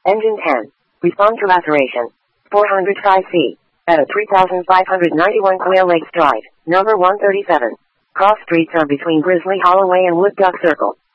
Engine 10. Respond to laceration. 405C. At 3591 Quail Lakes Drive, number 137. Cross streets are between Grizzly Holloway and Wood Duck Circle.